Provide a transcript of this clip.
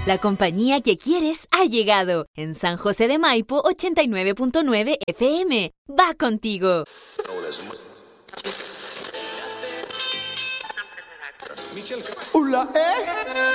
La compañía que quieres ha llegado. En San José de Maipo, 89.9 FM. Va contigo. Hola,